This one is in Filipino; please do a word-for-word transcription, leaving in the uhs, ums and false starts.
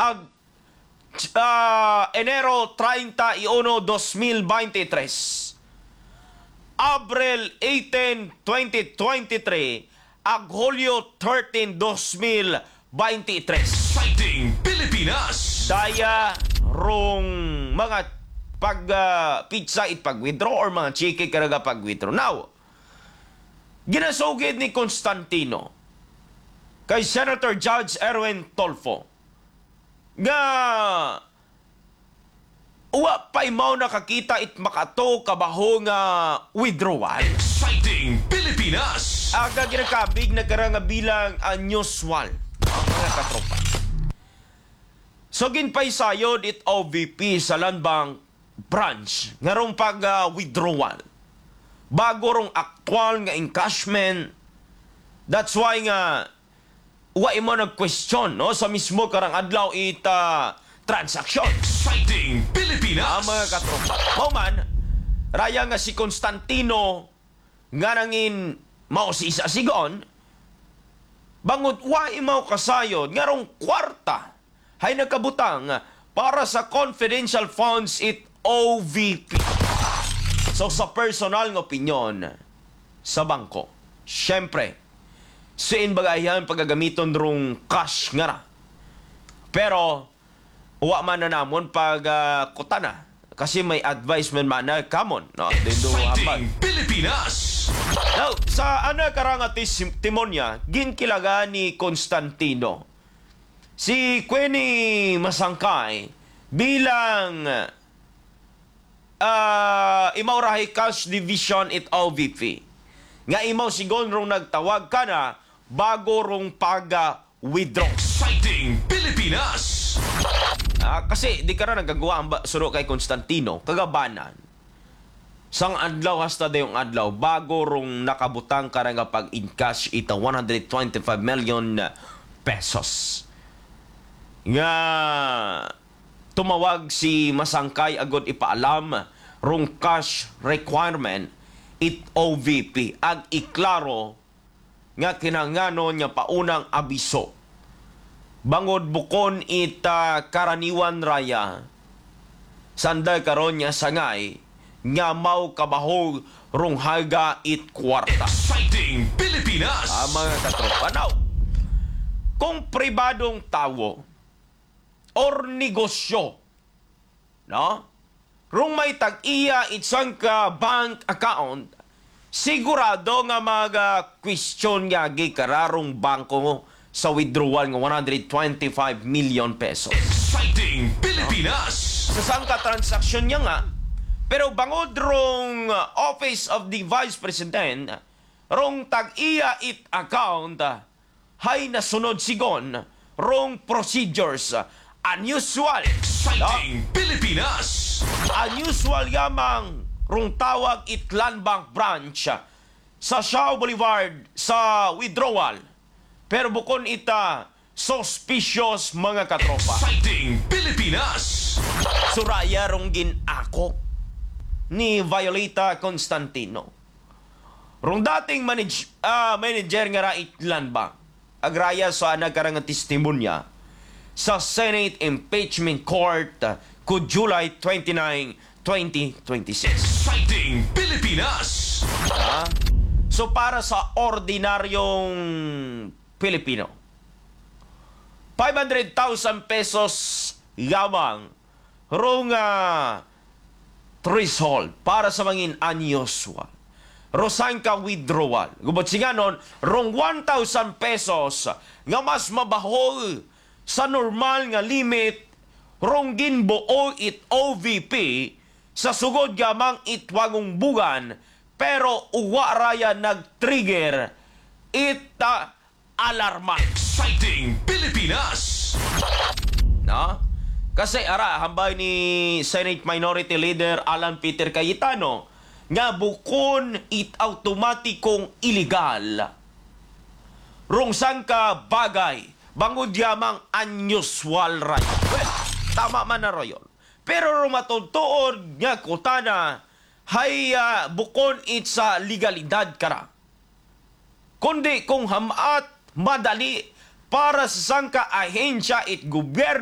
ag uh, Enero treinta y uno, dos mil veintitrés. Abril eighteen, twenty twenty-three ag Hulyo thirteen, dos mil veintitrés. Fighting Pilipinas! Daya rong mga pag uh, pizza it pag-withdraw or mga chiki karaga pag-withdraw. Now, ginasugid ni Constantino kay Senator Judge Erwin Tolfo nga uwa pa imaw nakakita it makato kabaho nga withdrawal. Fighting Pilipinas! Aga ginakabig na karanga bilang unusual ang mga katropa. So ginpaisayod it O V P sa Landbank branch nga rong pag uh, withdrawal. Bago rong aktual nga encashment. That's why nga uwa imo nag-question no sa mismo karang adlaw it uh, transaction. Fighting Pilipinas! Ang mga katropa. Mauman, raya nga si Constantino nga nangin mausisa sigon, bangot wa imaw kasayod nga rong kwarta hay nakabutang para sa confidential funds it O V P. So sa personal ng opinyon sa bangko, syempre, siin bagayan pagagamiton rong cash nga ra. Pero, uwa man na namon pag uh, kutana. Kasi may advisement man na kamon. No? Fighting Pilipinas! Now, sa ana karanga testimonya, ginkilaga ni Constantino si Queenie Masangkay bilang uh, imaw cash division it O V P. Nga imaw sigon rong nagtawag ka na bago rong pag-withdraw. Fighting Pilipinas! Ah, kasi di ka na nagagawa ang suro kay Constantino, kagabanan. Sang adlaw hasta dayong adlaw, bago rong nakabutang ka nga pag-in-cash ita one hundred twenty-five million pesos. Nga tumawag si Masangkay agad ipaalam rong cash requirement it O V P. Ag iklaro nga kinangano niya paunang abiso. Bangod bukon ita karaniwan raya. Sanday karon niya sangay nga mau kabahog rong haga it kwarta. Fighting Pilipinas! Ang mga katropa. Now, kung pribadong tawo or negosyo, no? Rong may tag-iya itsang ka bank account, sigurado nga mga question nga gikararong bangko mo sa withdrawal ng one hundred twenty-five million pesos. Fighting Pilipinas! Sa sangka transaksyon niya nga, pero bangod rong Office of the Vice President, rong tag-iya it account, hay nasunod sigon, rong procedures, unusual. Fighting Pilipinas! Unusual yamang rong tawag it Land Bank branch sa Shaw Boulevard sa withdrawal. Pero bukon ita, suspicious mga katropa. Fighting Pilipinas! Suraya rong ginako ni Violeta Constantino. Rong dating manage, uh, manager nga ra Land Bank, agraya sa nagkarang testimonya sa Senate Impeachment Court ku July twenty-ninth, twenty twenty-six. Fighting Pilipinas! Ha? So para sa ordinaryong Pilipino, five hundred thousand pesos lamang rong uh, threshold para sa mangin unusual. Rosan ka withdrawal. Gubot siya nun, rong one thousand pesos nga mas mabahol sa normal nga limit rong ginbuo it O V P sa sugod gamang itwagong bugan pero uwa raya nag-trigger ita alarma. Fighting Pilipinas! No? Kasi ara, hambay ni Senate Minority Leader Alan Peter Cayetano nga bukon it automatikong illegal. Rong sangka bagay, bangod yamang unusual right. Well, tama man na royon. Pero rong matutuod nga kutana, hay uh, bukon it sa legalidad kara. Kundi kung hamat madali para sa sangka ahensya it gobyerno